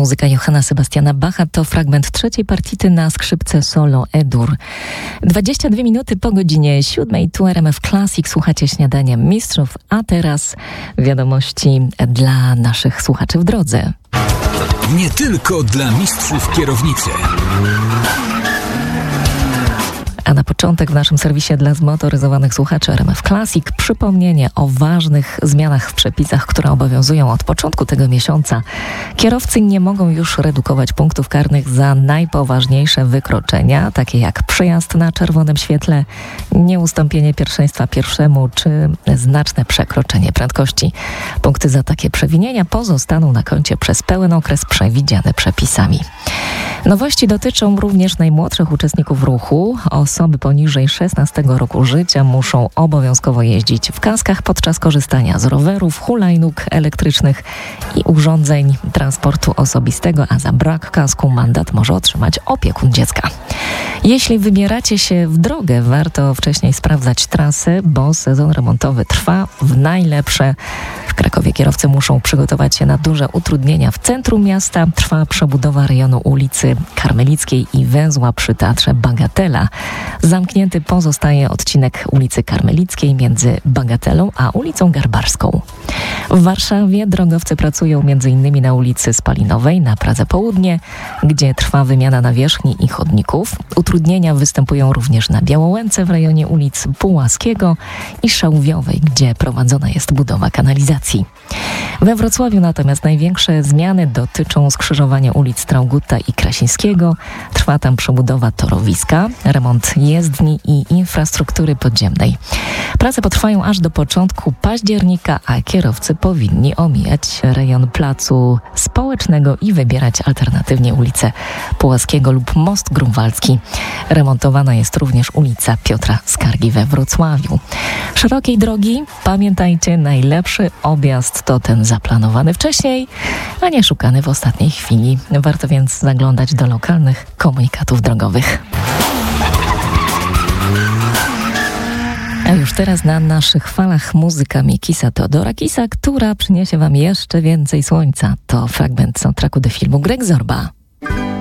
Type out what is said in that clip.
Muzyka Johanna Sebastiana Bacha to fragment trzeciej partity na skrzypce solo E-dur. 22 minuty po godzinie 7. Tu RMF Classic. Słuchacie Śniadania Mistrzów, a teraz wiadomości dla naszych słuchaczy w drodze. Nie tylko dla mistrzów kierownicy. A na początek w naszym serwisie dla zmotoryzowanych słuchaczy RMF Classic przypomnienie o ważnych zmianach w przepisach, które obowiązują od początku tego miesiąca. Kierowcy nie mogą już redukować punktów karnych za najpoważniejsze wykroczenia, takie jak przejazd na czerwonym świetle, nieustąpienie pierwszeństwa pierwszemu czy znaczne przekroczenie prędkości. Punkty za takie przewinienia pozostaną na koncie przez pełen okres przewidziany przepisami. Nowości dotyczą również najmłodszych uczestników ruchu. Osoby poniżej 16 roku życia muszą obowiązkowo jeździć w kaskach podczas korzystania z rowerów, hulajnóg elektrycznych i urządzeń transportu osobistego, a za brak kasku mandat może otrzymać opiekun dziecka. Jeśli wybieracie się w drogę, warto wcześniej sprawdzać trasę, bo sezon remontowy trwa w najlepsze. W Krakowie kierowcy muszą przygotować się na duże utrudnienia w centrum miasta. Trwa przebudowa rejonu ulicy Karmelickiej i węzła przy Teatrze Bagatela. Zamknięty pozostaje odcinek ulicy Karmelickiej między Bagatelą a ulicą Garbarską. W Warszawie drogowcy pracują m.in. na ulicy Spalinowej na Pradze Południe, gdzie trwa wymiana nawierzchni i chodników. Utrudnienia występują również na Białołęce w rejonie ulic Pułaskiego i Szałwiowej, gdzie prowadzona jest budowa kanalizacji. We Wrocławiu natomiast największe zmiany dotyczą skrzyżowania ulic Traugutta i Krasińskiego. Trwa tam przebudowa torowiska, remont jezdni i infrastruktury podziemnej. Prace potrwają aż do początku października, a kierowcy powinni omijać rejon Placu Społecznego i wybierać alternatywnie ulicę Pułaskiego lub Most Grunwaldzki. Remontowana jest również ulica Piotra Skargi we Wrocławiu. Szerokiej drogi, pamiętajcie, najlepszy objazd to ten zaplanowany wcześniej, a nie szukany w ostatniej chwili. Warto więc zaglądać do lokalnych komunikatów drogowych. A już teraz na naszych falach muzyka Mikisa Teodora Kisa, która przyniesie wam jeszcze więcej słońca. To fragment soundtracku do filmu Greg Zorba.